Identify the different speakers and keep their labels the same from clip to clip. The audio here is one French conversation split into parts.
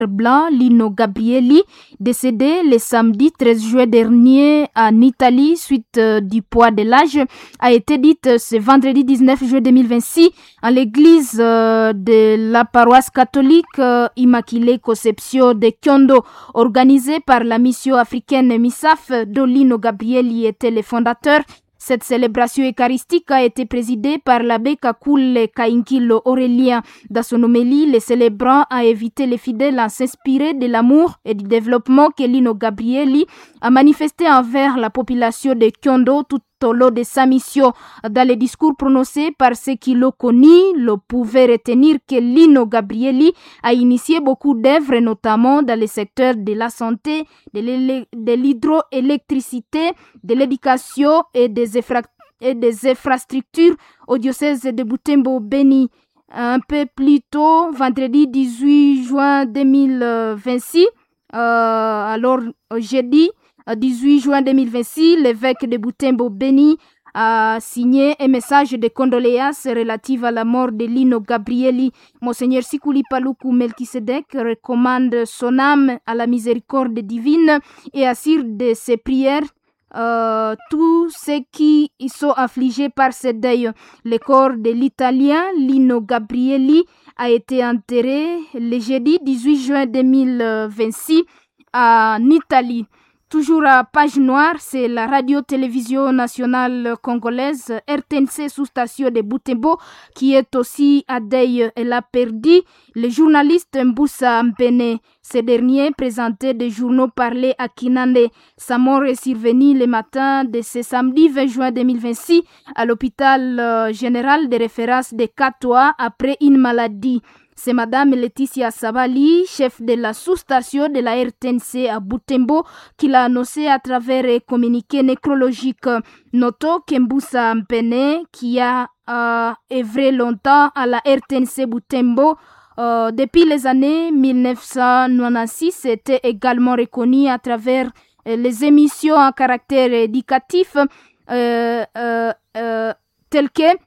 Speaker 1: blanc Lino Gabrielli, décédé le samedi 13 juillet dernier en Italie suite du poids de l'âge, a été dite ce vendredi 19 juillet 2026 en l'église de la paroisse catholique Immaculée Conception de Kyondo, organisée par la mission africaine MISAF, dont Lino Gabrielli était le fondateur. Cette célébration eucharistique a été présidée par l'abbé Kakule Kainkilo Aurélien. Dans son homélie, le célébrant a invité les fidèles à s'inspirer de l'amour et du développement que Lino Gabrielli a manifesté envers la population de Kyondo tout au long de sa mission. Dans les discours prononcés par ceux qui l'ont connu, l'on pouvait retenir que Lino Gabrielli a initié beaucoup d'œuvres, notamment dans les secteurs de la santé, de l'hydroélectricité, de l'éducation et des infrastructures au diocèse de Butembo Beni. Un peu plus tôt, vendredi 18 juin 2026, jeudi 18 juin 2026, l'évêque de Butembo Beni a signé un message de condoléances relative à la mort de Lino Gabrielli. Monseigneur Sikuli Paluku Melchisedek recommande son âme à la miséricorde divine et assure de ses prières tous ceux qui y sont affligés par ce deuil. Le corps de l'Italien Lino Gabrielli a été enterré le jeudi 18 juin 2026 en Italie. Toujours à page noire, c'est la radio-télévision nationale congolaise RTNC sous-station de Butembo qui est aussi à deuil. Elle a perdu le journaliste Mboussa Mpene. Ce dernier présentait des journaux parlés à Kinande. Sa mort est survenue le matin de ce samedi 20 juin 2026 à l'hôpital général de référence de Katoa après une maladie. C'est Madame Laetitia Sabali, chef de la sous-station de la RTNC à Butembo, qui l'a annoncé à travers un communiqué nécrologique. Notons qu'Mboussa Mpene, qui a œuvré longtemps à la RTNC Butembo, depuis les années 1996, était également reconnu à travers les émissions à caractère éducatif telles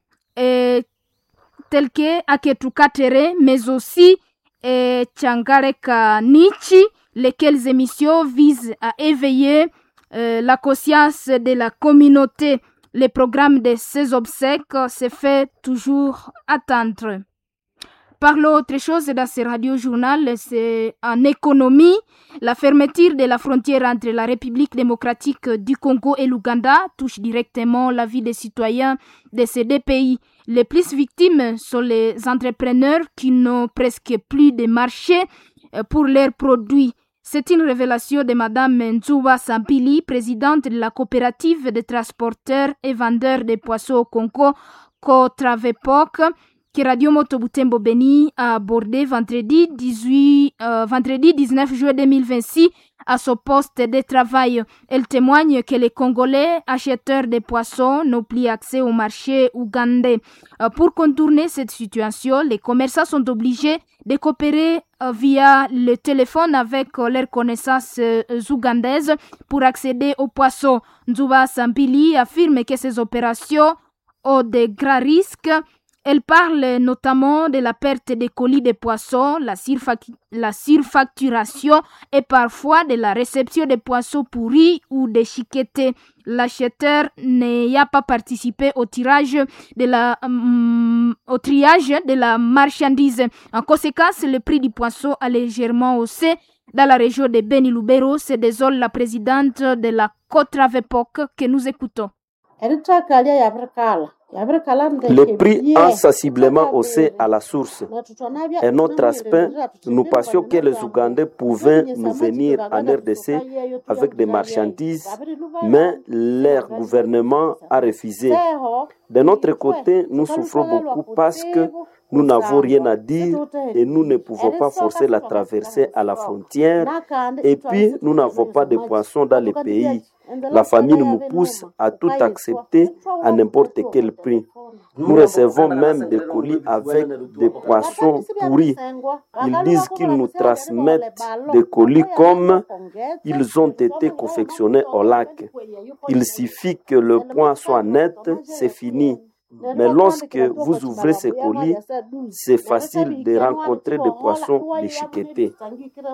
Speaker 1: que Aketuka Tere, mais aussi Tchangareka Nichi, lesquelles émissions visent à éveiller la conscience de la communauté. Le programme de ces obsèques se fait toujours attendre. Parlons autre chose dans ce radio-journal, c'est en économie. La fermeture de la frontière entre la République démocratique du Congo et l'Ouganda touche directement la vie des citoyens de ces deux pays. Les plus victimes sont les entrepreneurs qui n'ont presque plus de marché pour leurs produits. C'est une révélation de Madame Nzuba Sampili, présidente de la coopérative de transporteurs et vendeurs de poissons au Congo, Kotravepok, que Radio Moto Butembo Beni a abordé vendredi 19 juillet 2026 à son poste de travail. Elle témoigne que les Congolais acheteurs de poissons n'ont plus accès au marché ougandais. Pour contourner cette situation, les commerçants sont obligés de coopérer via le téléphone avec leurs connaissances ougandaises pour accéder aux poissons. Nzuba Sampili affirme que ces opérations ont de grands risques. Elle parle notamment de la perte des colis de poissons, la surfacturation et parfois de la réception de poissons pourris ou déchiquetés. L'acheteur n'a pas participé au triage de la marchandise. En conséquence, le prix du poisson a légèrement haussé. Dans la région de Beni Lubero, se désole la présidente de la Kotravepok que nous écoutons.
Speaker 2: Le prix a sensiblement haussé à la source. Un autre aspect, nous pensions que les Ougandais pouvaient nous venir en RDC avec des marchandises, mais leur gouvernement a refusé. De notre côté, nous souffrons beaucoup parce que nous n'avons rien à dire et nous ne pouvons pas forcer la traversée à la frontière. Et puis, nous n'avons pas de poissons dans les pays. La famine nous pousse à tout accepter à n'importe quel prix. Nous recevons même des colis avec des poissons pourris. Ils disent qu'ils nous transmettent des colis comme ils ont été confectionnés au lac. Il suffit que le point soit net, c'est fini. Mais lorsque vous ouvrez ces colis, c'est facile de rencontrer des poissons déchiquetés.